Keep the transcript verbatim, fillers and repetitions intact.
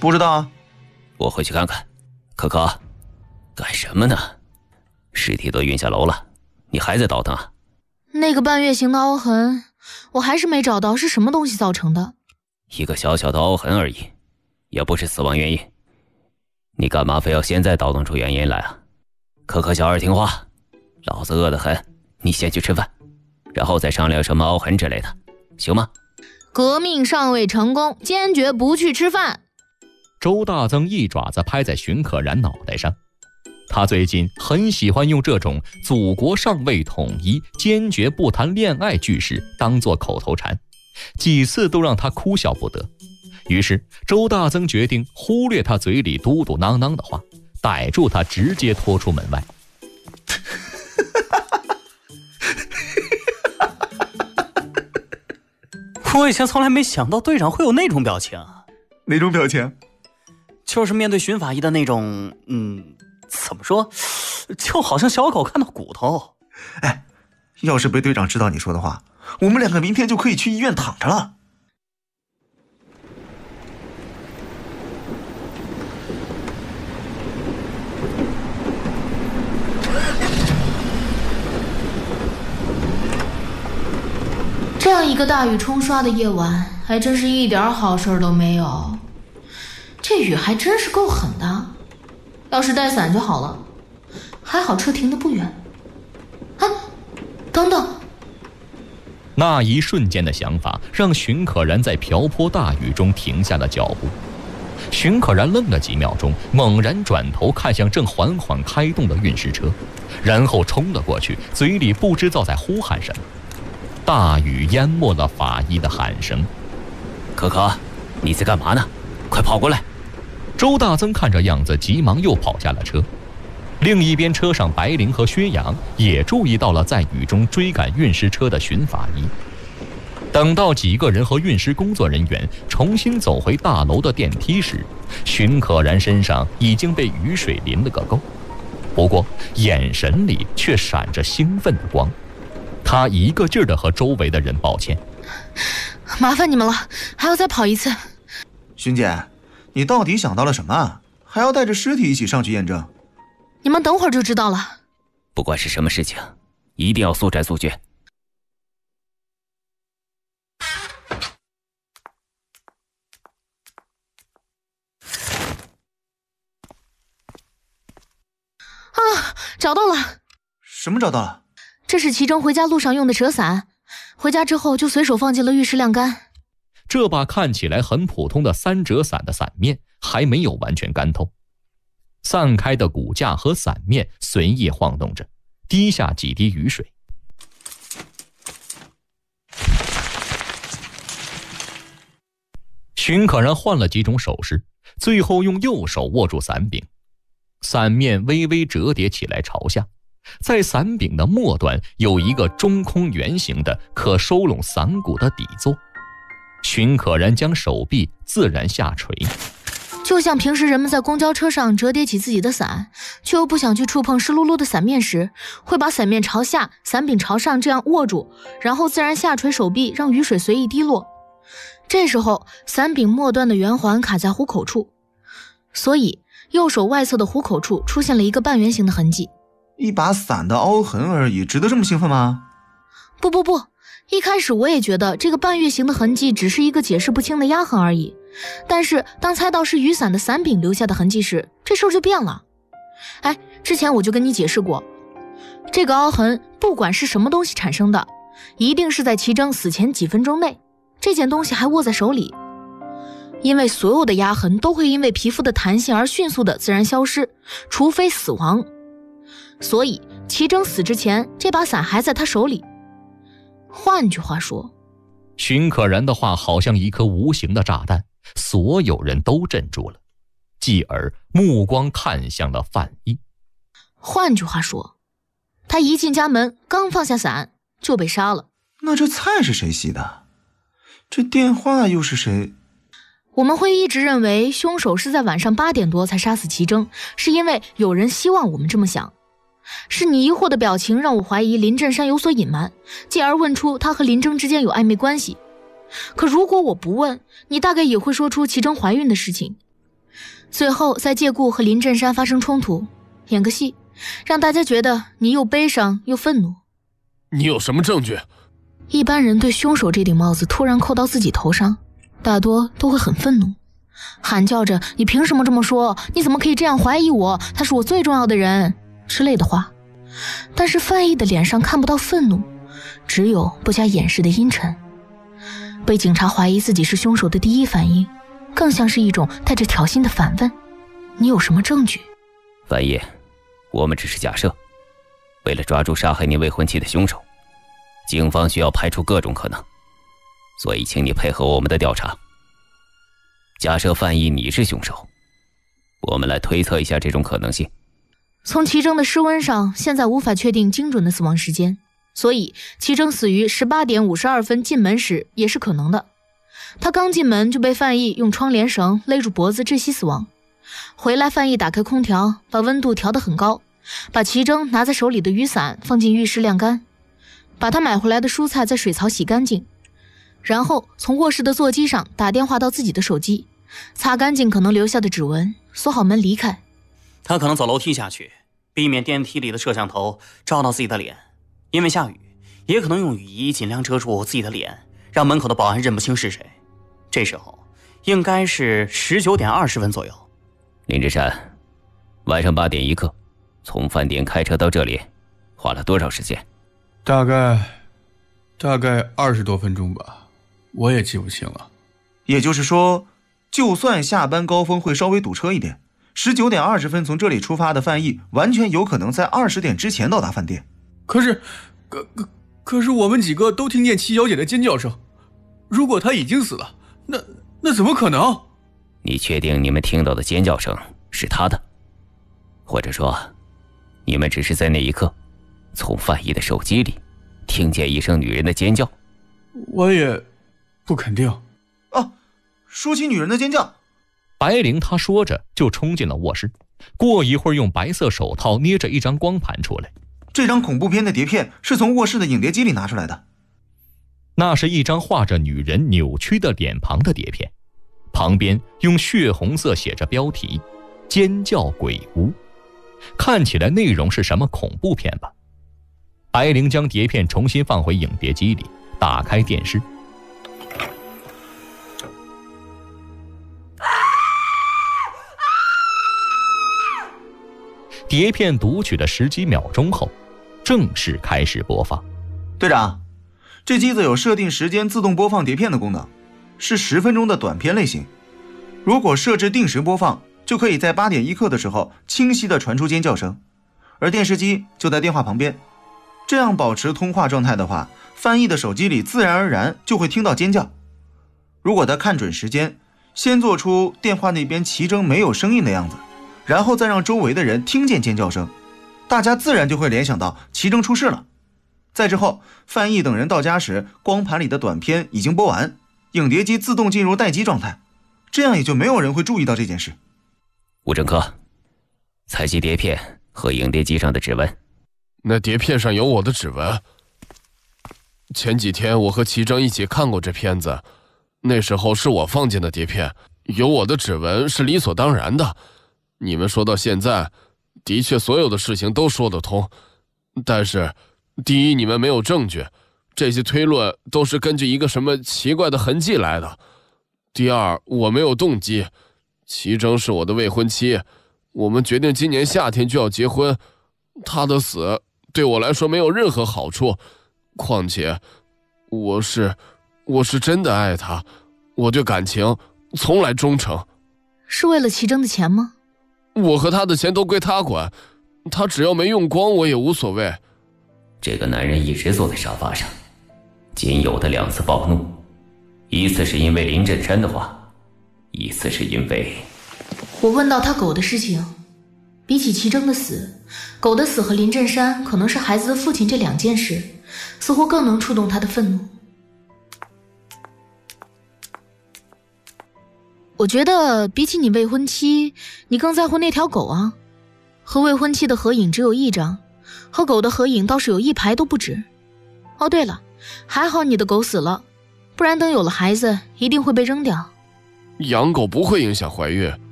不知道啊。 我回去看看。可可，干什么呢？尸体都运下楼了，你还在倒腾啊？ 那个半月形的凹痕，我还是没找到是什么东西造成的。 一个小小的凹痕而已，也不是死亡原因。你干嘛非要现在倒腾出原因来啊？可可小二听话，老子饿得很，你先去吃饭，然后再商量什么凹痕之类的，行吗？ 革命尚未成功，坚决不去吃饭。 周大增一爪子拍在荀可然脑袋上，他最近很喜欢用这种祖国尚未统一，坚决不谈恋爱句式当作口头禅，几次都让他哭笑不得。于是周大增决定忽略他嘴里嘟嘟囔囔的话，逮住他直接拖出门外。 我以前从来没想到队长会有那种表情。 哪种表情？ 就是面对荀法医的那种，嗯，怎么说，就好像小狗看到骨头。 哎，要是被队长知道你说的话，我们两个明天就可以去医院躺着了。 这样一个大雨冲刷的夜晚，还真是一点好事都没有。这雨还真是够狠的，要是带伞就好了。还好车停得不远。啊，等等！ 那一瞬间的想法让荀可然在瓢泼大雨中停下了脚步。荀可然愣了几秒钟，猛然转头看向正缓缓开动的运尸车，然后冲了过去，嘴里不知道在呼喊什么。大雨淹没了法医的喊声。 可可，你在干嘛呢？快跑过来！ 周大增看这样子，急忙又跑下了车。另一边车上，白灵和薛洋也注意到了在雨中追赶运尸车的荀法医。等到几个人和运尸工作人员重新走回大楼的电梯时，荀可然身上已经被雨水淋了个够，不过眼神里却闪着兴奋的光。他一个劲儿地和周围的人抱歉：“ 麻烦你们了，还要再跑一次。” 荀姐，你到底想到了什么？还要带着尸体一起上去验证？ 你们等会儿就知道了。 不管是什么事情，一定要速战速决。 啊，找到了！ 什么找到了？ 这是齐征回家路上用的折伞，回家之后就随手放进了浴室晾干。 这把看起来很普通的三折伞的伞面还没有完全干透，散开的骨架和伞面随意晃动着，滴下几滴雨水。荀可然换了几种手势，最后用右手握住伞柄，伞面微微折叠起来朝下，在伞柄的末端有一个中空圆形的可收拢伞骨的底座。荀可然将手臂自然下垂， 就像平时人们在公交车上折叠起自己的伞，却又不想去触碰湿漉漉的伞面时，会把伞面朝下，伞柄朝上这样握住，然后自然下垂手臂，让雨水随意滴落。这时候伞柄末端的圆环卡在虎口处，所以右手外侧的虎口处出现了一个半圆形的痕迹。 一把伞的凹痕而已，值得这么兴奋吗？ 不不不，一开始我也觉得这个半月形的痕迹只是一个解释不清的压痕而已，但是当猜到是雨伞的伞柄留下的痕迹时，这事儿就变了。哎，之前我就跟你解释过，这个凹痕不管是什么东西产生的，一定是在齐征死前几分钟内，这件东西还握在手里。因为所有的压痕都会因为皮肤的弹性而迅速的自然消失，除非死亡。所以齐征死之前，这把伞还在他手里。换句话说， 荀可然的话好像一颗无形的炸弹，所有人都镇住了，继而目光看向了范毅。 换句话说，他一进家门，刚放下伞就被杀了。 那这菜是谁洗的？这电话又是谁？ 我们会一直认为凶手是在晚上八点多才杀死齐征，是因为有人希望我们这么想。是你疑惑的表情让我怀疑林振山有所隐瞒，继而问出他和林征之间有暧昧关系。可如果我不问，你大概也会说出齐征怀孕的事情。 最后再借故和林振山发生冲突，演个戏，让大家觉得你又悲伤又愤怒。 你有什么证据？ 一般人对凶手这顶帽子突然扣到自己头上，大多都会很愤怒，喊叫着你凭什么这么说，你怎么可以这样怀疑我，他是我最重要的人之类的话。但是范毅的脸上看不到愤怒，只有不加掩饰的阴沉。被警察怀疑自己是凶手的第一反应，更像是一种带着挑衅的反问：你有什么证据？ 范毅，我们只是假设，为了抓住杀害你未婚妻的凶手，警方需要排除各种可能，所以请你配合我们的调查。假设范毅你是凶手，我们来推测一下这种可能性。 从齐征的尸温上，现在无法确定精准的死亡时间，所以齐征死于十八点五十二分进门时也是可能的。他刚进门就被范毅用窗帘绳勒住脖子窒息死亡。回来范毅打开空调，把温度调得很高，把齐征拿在手里的雨伞放进浴室晾干，把他买回来的蔬菜在水槽洗干净，然后从卧室的座机上打电话到自己的手机，擦干净可能留下的指纹，锁好门离开。 他可能走楼梯下去，避免电梯里的摄像头照到自己的脸，因为下雨，也可能用雨衣尽量遮住自己的脸，让门口的保安认不清是谁。这时候应该是十九点二十分左右。 林志山，晚上八点一刻从饭店开车到这里花了多少时间？ 大概大概二十多分钟吧，我也记不清了。 也就是说，就算下班高峰会稍微堵车一点，十九点二十分从这里出发的范毅完全有可能在二十点之前到达饭店。 可是可可可是我们几个都听见齐小姐的尖叫声，如果她已经死了，那那怎么可能？ 你确定你们听到的尖叫声是他的？或者说，你们只是在那一刻从范毅的手机里听见一声女人的尖叫？ 我也不肯定。 啊，说起女人的尖叫， 白灵他说着就冲进了卧室，过一会儿用白色手套捏着一张光盘出来。 这张恐怖片的碟片是从卧室的影碟机里拿出来的。 那是一张画着女人扭曲的脸庞的碟片，旁边用血红色写着标题：尖叫鬼屋。看起来内容是什么恐怖片吧。白灵将碟片重新放回影碟机里，打开电视。碟片读取了十几秒钟后，正式开始播放。 队长，这机子有设定时间自动播放碟片的功能，是十分钟的短片类型。如果设置定时播放，就可以在八点一刻的时候清晰地传出尖叫声，而电视机就在电话旁边。这样保持通话状态的话，范毅的手机里自然而然就会听到尖叫。如果他看准时间，先做出电话那边齐征没有声音的样子，然后再让周围的人听见尖叫声，大家自然就会联想到齐征出事了。再之后，范毅等人到家时，光盘里的短片已经播完，影碟机自动进入待机状态，这样也就没有人会注意到这件事。 吴正科，采集碟片和影碟机上的指纹。 那碟片上有我的指纹。前几天我和齐征一起看过这片子，那时候是我放进的碟片，有我的指纹是理所当然的。你们说到现在，的确所有的事情都说得通，但是第一，你们没有证据，这些推论都是根据一个什么奇怪的痕迹来的。第二，我没有动机，齐征是我的未婚妻，我们决定今年夏天就要结婚，她的死对我来说没有任何好处，况且我是我是真的爱她，我对感情从来忠诚。 是为了齐征的钱吗？ 我和他的钱都归他管，他只要没用光我也无所谓。 这个男人一直坐在沙发上，仅有的两次暴怒，一次是因为林振山的话，一次是因为…… 我问到他狗的事情，比起齐征的死，狗的死和林振山可能是孩子的父亲这两件事，似乎更能触动他的愤怒。我觉得比起你未婚妻，你更在乎那条狗啊。和未婚妻的合影只有一张，和狗的合影倒是有一排都不止。哦对了，还好你的狗死了，不然等有了孩子一定会被扔掉。 养狗不会影响怀孕，